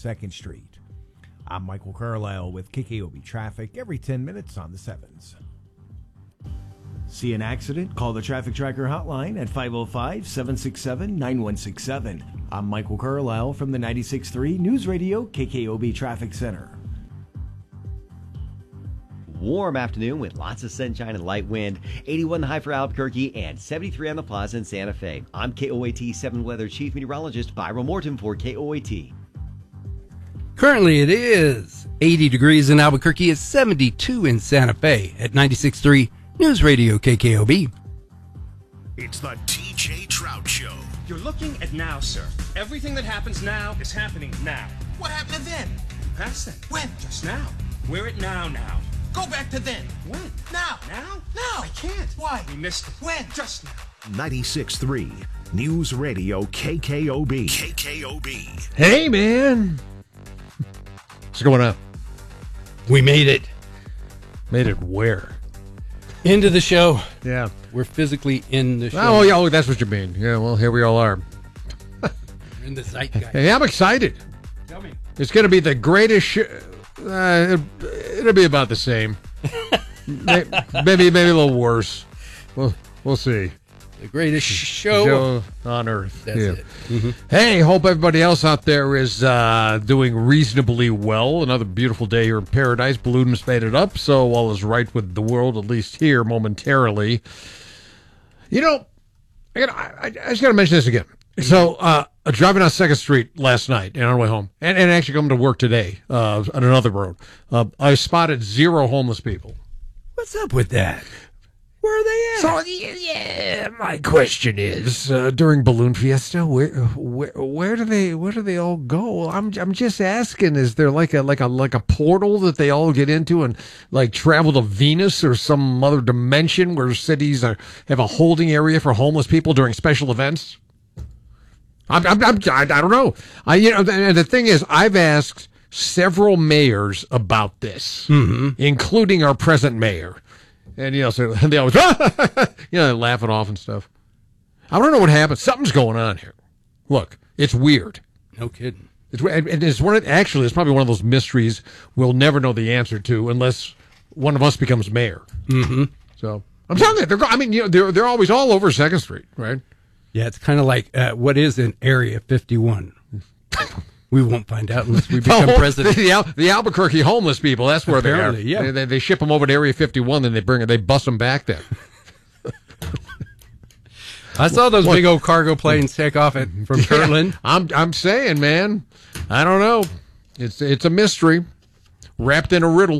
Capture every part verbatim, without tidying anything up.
second Street. I'm Michael Carlisle with K K O B Traffic every ten minutes on the sevens. See an accident? Call the Traffic Tracker hotline at five oh five, seven six seven, nine one six seven. I'm Michael Carlisle from the ninety-six point three News Radio K K O B Traffic Center. Warm afternoon with lots of sunshine and light wind. eighty-one the high for Albuquerque and seventy-three on the Plaza in Santa Fe. I'm K O A T seven Weather Chief Meteorologist Byron Morton for K O A T. Currently it is eighty degrees in Albuquerque. It's seventy-two in Santa Fe at ninety-six point three News Radio K K O B. It's the T J Trout Show. You're looking at now, sir. Everything that happens now is happening now. What happened to then? Past then. When? Just now. We're at now now. Go back to then. When? Now. Now? Now. I can't. Why? We missed it. When? Just now. ninety-six point three News Radio K K O B. K K O B. Hey, man. What's going on? We made it. Made it where? Into the show. Yeah. We're physically in the show. Oh, yeah, oh, that's what you mean. Yeah, well, here we all are. In the zeitgeist. Hey, I'm excited. Tell me. It's going to be the greatest show. Uh, it'll be about the same. maybe, maybe maybe a little worse. We'll, we'll see. The greatest show, show on earth. That's yeah. it. Mm-hmm. Hey, hope everybody else out there is uh, doing reasonably well. Another beautiful day here in paradise. Balloons made it up, so all is right with the world, at least here momentarily. You know, I, gotta, I, I just got to mention this again. So, uh, driving on second Street last night and on the way home, and, and actually coming to work today uh, on another road, uh, I spotted zero homeless people. What's up with that? Where are they at? So, yeah, my question is, uh, during Balloon Fiesta, where, where, where do they, where do they all go? I'm, I'm just asking. Is there like a, like a, like a portal that they all get into and like travel to Venus or some other dimension where cities are have a holding area for homeless people during special events? I'm, I'm, I'm I, I don't know. I, you know, and the thing is, I've asked several mayors about this, mm-hmm. including our present mayor. And, you know, so they always, you know, laughing off and stuff. I don't know what happened. Something's going on here. Look, it's weird. No kidding. It's, and it's one of, actually, it's probably one of those mysteries we'll never know the answer to unless one of us becomes mayor. Mm-hmm. So, I'm telling you, they're, I mean, you know, they're, they're always all over second Street, right? Yeah, it's kind of like, uh, what is in Area fifty-one? We won't find out unless we become oh, president. The, Al- the Albuquerque homeless people, that's where Apparently, they are. Yeah. They, they, they ship them over to Area fifty-one, then they bring it, they bust them back there. I saw those what? big old cargo planes take off at, from yeah, Kirtland. I'm I'm saying, man, I don't know. It's it's a mystery wrapped in a riddle.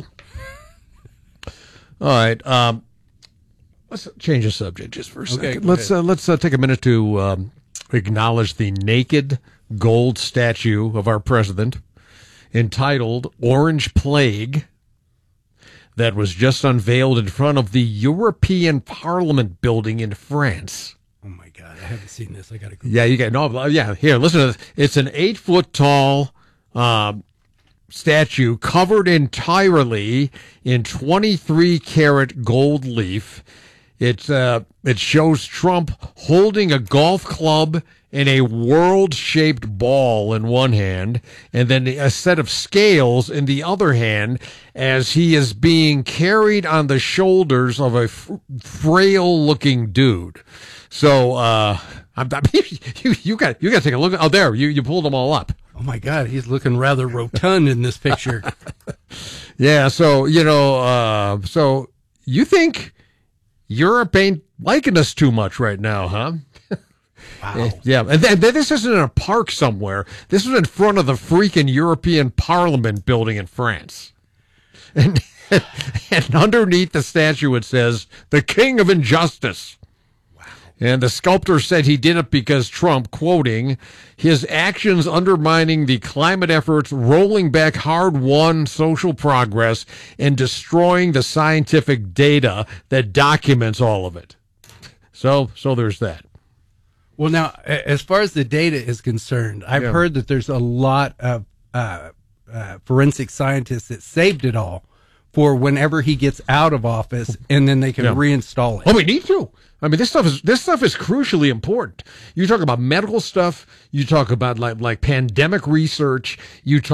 All right, um, let's change the subject just for a okay, second. Let's uh, let's uh, take a minute to um, acknowledge the naked gold statue of our president, entitled Orange Plague, that was just unveiled in front of the European Parliament building in France. Oh my God, I haven't seen this. I gotta go. Yeah, you got no. Yeah, here, listen to this. It's an eight foot tall uh, statue covered entirely in twenty-three karat gold leaf. It's uh, it shows Trump holding a golf club and a world-shaped ball in one hand, and then a set of scales in the other hand, as he is being carried on the shoulders of a f- frail-looking dude. So, uh, I'm, I'm, you you got you got to take a look. Oh, there you you pulled them all up. Oh my God, he's looking rather rotund in this picture. Yeah. So you know, uh, so you think Europe ain't liking us too much right now, huh? Wow. Yeah, and th- th- this isn't in a park somewhere. This was in front of the freaking European Parliament building in France. And, and underneath the statue it says, "The King of Injustice." Wow. And the sculptor said he did it because Trump, quoting, "his actions undermining the climate efforts, rolling back hard-won social progress, and destroying the scientific data that documents all of it." So, so there's that. Well, now, as far as the data is concerned, I've yeah. heard that there's a lot of uh, uh, forensic scientists that saved it all for whenever he gets out of office, and then they can yeah. reinstall it. Oh, we need to. I mean, this stuff is this stuff is crucially important. You talk about medical stuff. You talk about like like pandemic research. You talk